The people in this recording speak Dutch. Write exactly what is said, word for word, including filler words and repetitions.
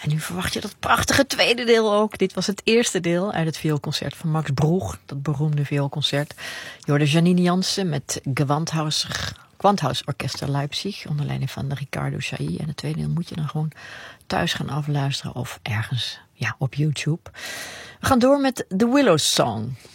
en nu verwacht je dat prachtige tweede deel ook. Dit was het eerste deel uit het vioolconcert van Max Bruch. Dat beroemde vioolconcert. Je hoorde Janine Jansen met Gewandhaus, Gewandhaus Orchester Leipzig. Onder leiding van Ricardo Chailly. En het tweede deel moet je dan gewoon thuis gaan afluisteren. Of ergens ja, op YouTube. We gaan door met The Willow Song.